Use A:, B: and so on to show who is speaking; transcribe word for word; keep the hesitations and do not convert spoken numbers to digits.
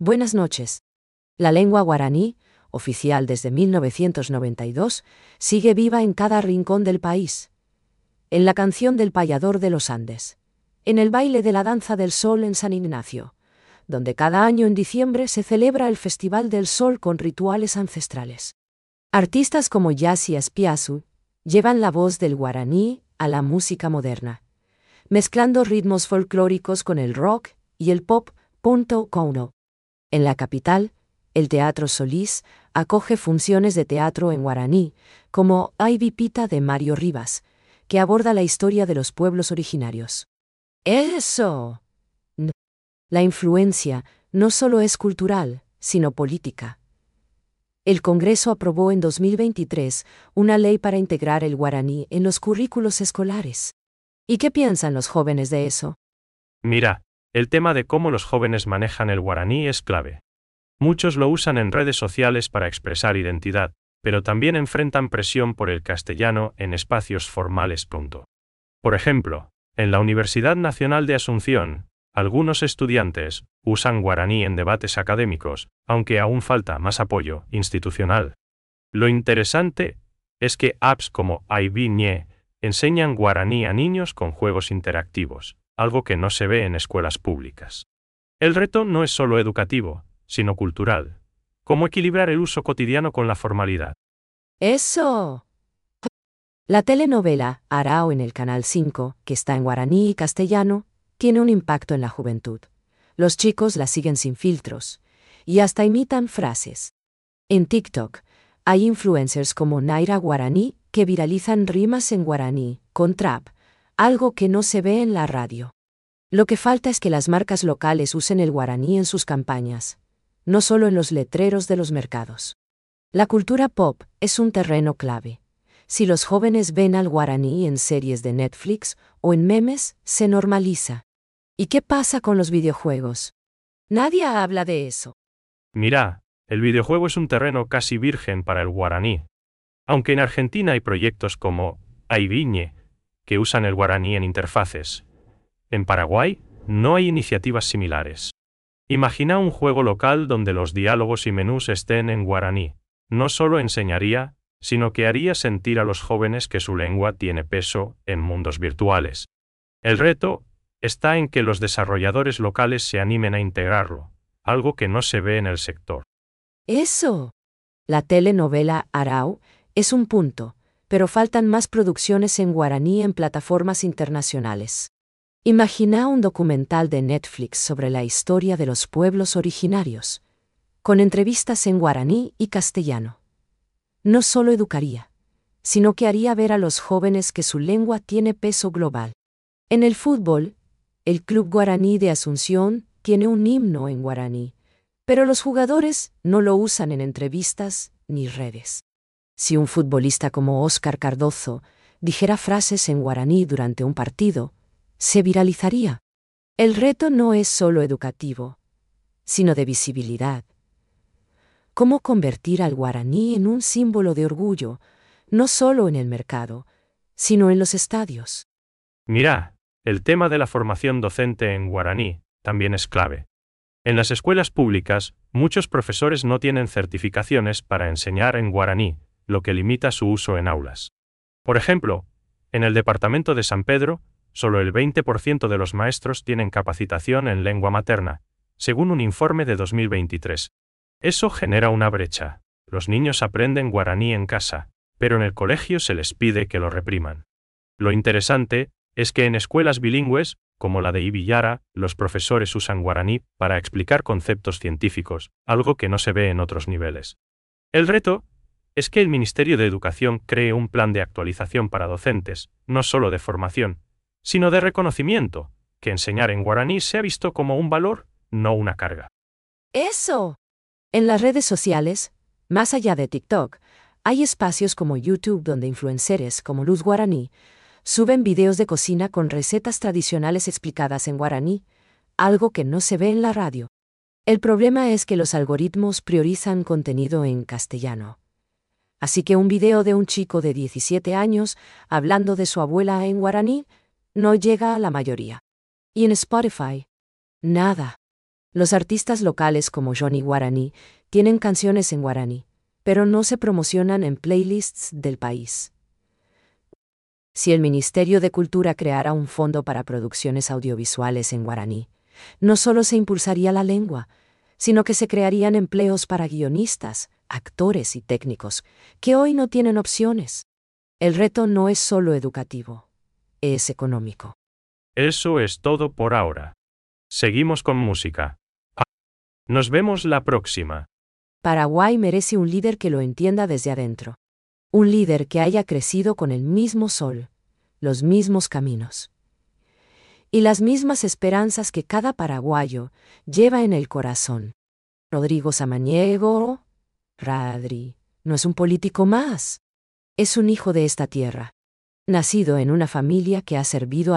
A: Buenas noches. La lengua guaraní, oficial desde mil novecientos noventa y dos, sigue viva en cada rincón del país. En la canción del payador de los Andes. En el baile de la danza del sol en San Ignacio, donde cada año en diciembre se celebra el Festival del Sol con rituales ancestrales. Artistas como Yassi Espiazu llevan la voz del guaraní a la música moderna, mezclando ritmos folclóricos con el rock y el pop. Punto com. En la capital, el Teatro Solís acoge funciones de teatro en guaraní, como Aivipita de Mario Rivas, que aborda la historia de los pueblos originarios. ¡Eso! La influencia no solo es cultural, sino política. El Congreso aprobó en dos mil veintitrés una ley para integrar el guaraní en los currículos escolares. ¿Y qué piensan los jóvenes de eso?
B: Mira, el tema de cómo los jóvenes manejan el guaraní es clave. Muchos lo usan en redes sociales para expresar identidad, pero también enfrentan presión por el castellano en espacios formales. Por ejemplo, en la Universidad Nacional de Asunción, algunos estudiantes usan guaraní en debates académicos, aunque aún falta más apoyo institucional. Lo interesante es que apps como Aiviñe enseñan guaraní a niños con juegos interactivos, algo que no se ve en escuelas públicas. El reto no es solo educativo, sino cultural. ¿Cómo equilibrar el uso cotidiano con la formalidad?
A: ¡Eso! La telenovela Arao en el Canal cinco, que está en guaraní y castellano, tiene un impacto en la juventud. Los chicos la siguen sin filtros, y hasta imitan frases. En TikTok, hay influencers como Naira Guaraní que viralizan rimas en guaraní, con trap, algo que no se ve en la radio. Lo que falta es que las marcas locales usen el guaraní en sus campañas, no solo en los letreros de los mercados. La cultura pop es un terreno clave. Si los jóvenes ven al guaraní en series de Netflix o en memes, se normaliza. ¿Y qué pasa con los videojuegos? Nadie habla de eso.
B: Mira, el videojuego es un terreno casi virgen para el guaraní. Aunque en Argentina hay proyectos como Aiviñe, que usan el guaraní en interfaces. En Paraguay, no hay iniciativas similares. Imagina un juego local donde los diálogos y menús estén en guaraní. No solo enseñaría, sino que haría sentir a los jóvenes que su lengua tiene peso en mundos virtuales. El reto está en que los desarrolladores locales se animen a integrarlo, algo que no se ve en el sector.
A: ¡Eso! La telenovela Arao es un punto, pero faltan más producciones en guaraní en plataformas internacionales. Imagina un documental de Netflix sobre la historia de los pueblos originarios, con entrevistas en guaraní y castellano. No solo educaría, sino que haría ver a los jóvenes que su lengua tiene peso global. En el fútbol, el Club Guaraní de Asunción tiene un himno en guaraní, pero los jugadores no lo usan en entrevistas ni redes. Si un futbolista como Óscar Cardozo dijera frases en guaraní durante un partido, se viralizaría. El reto no es solo educativo, sino de visibilidad. ¿Cómo convertir al guaraní en un símbolo de orgullo, no solo en el mercado, sino en los estadios?
B: Mira, el tema de la formación docente en guaraní también es clave. En las escuelas públicas, muchos profesores no tienen certificaciones para enseñar en guaraní, lo que limita su uso en aulas. Por ejemplo, en el departamento de San Pedro, solo el veinte por ciento de los maestros tienen capacitación en lengua materna, según un informe de dos mil veintitrés. Eso genera una brecha. Los niños aprenden guaraní en casa, pero en el colegio se les pide que lo repriman. Lo interesante es que en escuelas bilingües, como la de Ibillara, los profesores usan guaraní para explicar conceptos científicos, algo que no se ve en otros niveles. El reto es que el Ministerio de Educación cree un plan de actualización para docentes, no solo de formación, sino de reconocimiento, que enseñar en guaraní se ha visto como un valor, no una carga.
A: ¡Eso! En las redes sociales, más allá de TikTok, hay espacios como YouTube donde influenceres como Luz Guaraní suben videos de cocina con recetas tradicionales explicadas en guaraní, algo que no se ve en la radio. El problema es que los algoritmos priorizan contenido en castellano. Así que un video de un chico de diecisiete años hablando de su abuela en guaraní no llega a la mayoría. Y en Spotify, nada. Los artistas locales como Johnny Guaraní tienen canciones en guaraní, pero no se promocionan en playlists del país. Si el Ministerio de Cultura creara un fondo para producciones audiovisuales en guaraní, no solo se impulsaría la lengua, sino que se crearían empleos para guionistas, actores y técnicos, que hoy no tienen opciones. El reto no es solo educativo, es económico.
B: Eso es todo por ahora. Seguimos con música. Nos vemos la próxima.
A: Paraguay merece un líder que lo entienda desde adentro. Un líder que haya crecido con el mismo sol, los mismos caminos y las mismas esperanzas que cada paraguayo lleva en el corazón. Rodrigo Samaniego, Radri, no es un político más. Es un hijo de esta tierra, nacido en una familia que ha servido a